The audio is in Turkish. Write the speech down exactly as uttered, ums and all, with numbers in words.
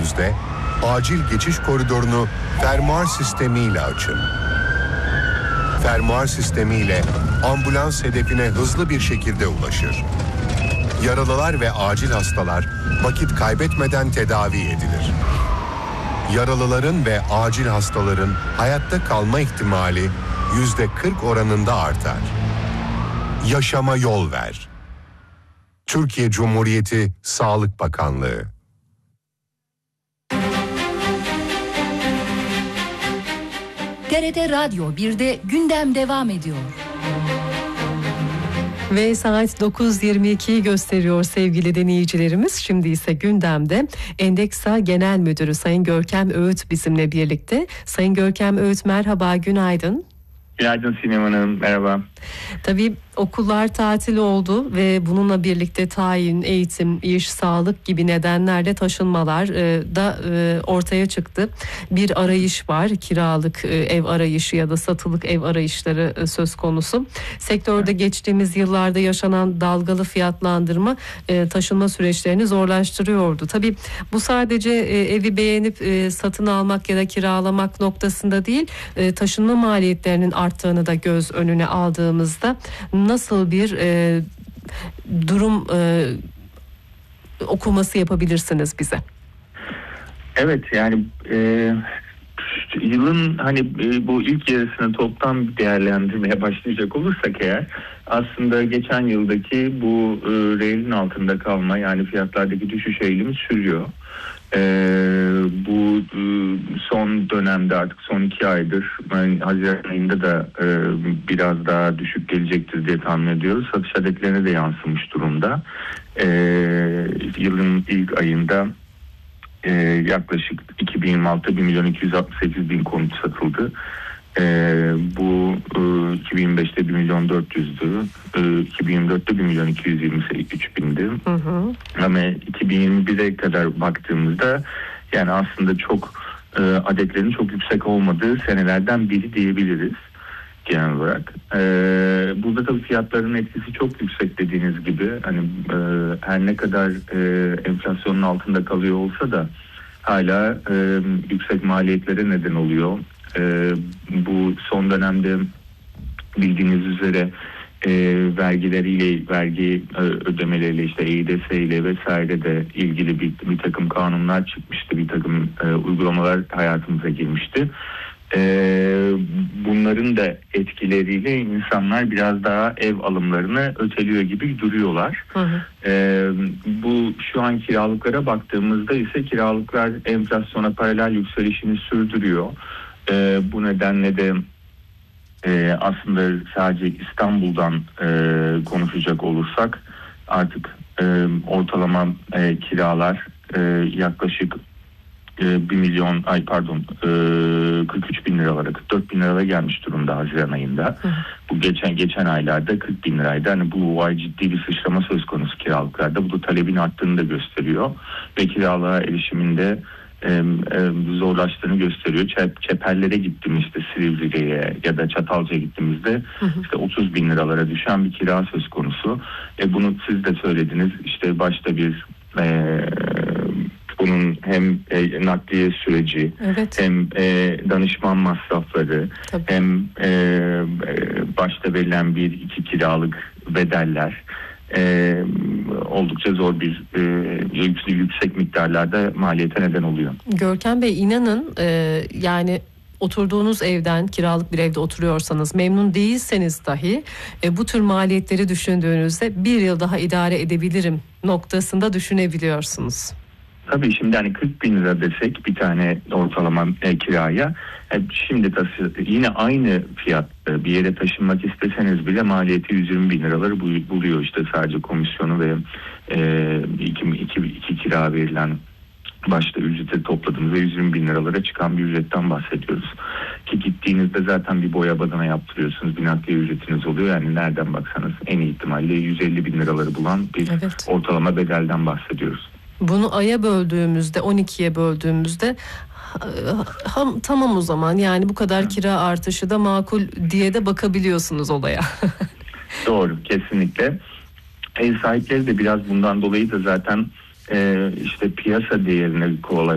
döndüğünüzde acil geçiş koridorunu fermuar sistemiyle açın. Fermuar sistemiyle ambulans hedefine hızlı bir şekilde ulaşır. Yaralılar ve acil hastalar vakit kaybetmeden tedavi edilir. Yaralıların ve acil hastaların hayatta kalma ihtimali yüzde kırk oranında artar. Yaşama yol ver. Türkiye Cumhuriyeti Sağlık Bakanlığı. T R T Radyo birde gündem devam ediyor. Ve saat dokuz yirmi ikiyi gösteriyor sevgili dinleyicilerimiz. Şimdi ise gündemde Endeksa Genel Müdürü Sayın Görkem Öğüt bizimle birlikte. Sayın Görkem Öğüt, merhaba, günaydın. Günaydın Sinem Hanım, merhaba. Tabii okullar tatil oldu ve bununla birlikte tayin, eğitim, iş, sağlık gibi nedenlerle taşınmalar e, da e, ortaya çıktı. Bir arayış var, kiralık e, ev arayışı ya da satılık ev arayışları e, söz konusu. Sektörde geçtiğimiz yıllarda yaşanan dalgalı fiyatlandırma e, taşınma süreçlerini zorlaştırıyordu. Tabii bu sadece e, evi beğenip e, satın almak ya da kiralamak noktasında değil, e, taşınma maliyetlerinin arttığını da göz önüne aldığımızda nasıl bir e, durum e, okuması yapabilirsiniz bize? Evet, yani e, yılın hani e, bu ilk yarısını toptan değerlendirmeye başlayacak olursak eğer, aslında geçen yıldaki bu e, reelin altında kalma, yani fiyatlardaki düşüş eğilimi sürüyor. Ee, bu e, son dönemde artık son iki aydır, yani Haziran ayında da e, biraz daha düşük gelecektir diye tahmin ediyoruz. Satış adetlerine de yansımış durumda. Ee, yılın ilk ayında e, yaklaşık iki bin yirmi altı bir milyon iki yüz altmış sekiz bin konut satıldı. Ee, bu e, iki bin yirmi beşte bir milyon dört yüzdü, e, iki bin yirmi dörtte bir milyon iki yüz yirmi üç bindi. Hı hı. Ama iki bin yirmi bire kadar baktığımızda, yani aslında çok e, adetlerin çok yüksek olmadığı senelerden biri diyebiliriz genel olarak. E, burada tabii fiyatların etkisi çok yüksek dediğiniz gibi. Hani e, her ne kadar e, enflasyonun altında kalıyor olsa da hala e, yüksek maliyetlere neden oluyor. Ee, bu son dönemde bildiğiniz üzere e, vergileriyle, vergi e, ödemeleriyle, işte E İ D S ile vesaire de ilgili bir, bir takım kanunlar çıkmıştı, bir takım e, uygulamalar hayatımıza girmişti. E, bunların da etkileriyle insanlar biraz daha ev alımlarını öteliyor gibi duruyorlar. Hı hı. E, bu şu an kiralıklara baktığımızda ise kiralıklar enflasyona paralel yükselişini sürdürüyor. Ee, bu nedenle de e, aslında sadece İstanbul'dan e, konuşacak olursak artık e, ortalama e, kiralar e, yaklaşık e, bir milyon ay pardon e, kırk üç bin liralara, kırk dört bin liralara gelmiş durumda Haziran ayında. Hı. Bu geçen geçen aylarda kırk bin liraydı. Hani bu ay ciddi bir sıçrama söz konusu kiralıklarda. Bu da talebin arttığını da gösteriyor ve kiralığa erişiminde E, e, zorlaştığını gösteriyor. Çep, çeperlere gittim, işte Silivri'ye ya da Çatalca'ya gittiğimizde hı hı. işte otuz bin liralara düşen bir kira söz konusu. E, bunu siz de söylediniz. İşte başta bir e, bunun hem e, nakliye süreci, evet. hem e, danışman masrafları, tabii. hem e, başta verilen bir iki kiralık bedeller. Ee, oldukça zor bir e, yüksek miktarlarda maliyete neden oluyor. Görkem Bey, inanın e, yani oturduğunuz evden, kiralık bir evde oturuyorsanız, memnun değilseniz dahi e, bu tür maliyetleri düşündüğünüzde bir yıl daha idare edebilirim noktasında düşünebiliyorsunuz. Tabii şimdi hani kırk bin lira desek bir tane ortalama e, kiraya, e, şimdi taşı, yine aynı fiyatta bir yere taşınmak isteseniz bile maliyeti yüz yirmi bin liraları buluyor, işte sadece komisyonu ve e, iki, iki, iki kira verilen başta ücreti topladığımızda yüz yirmi bin liralara çıkan bir ücretten bahsediyoruz. Ki gittiğinizde zaten bir boya badana yaptırıyorsunuz, bir nakliye ücretiniz oluyor. Yani nereden baksanız en iyi ihtimalle yüz elli bin liraları bulan bir evet. ortalama bedelden bahsediyoruz. Bunu aya böldüğümüzde, on ikiye böldüğümüzde ha, tamam o zaman, yani bu kadar kira artışı da makul diye de bakabiliyorsunuz olaya. Doğru, kesinlikle. Ev sahipleri de biraz bundan dolayı da zaten e, işte piyasa değerini kovalıyor.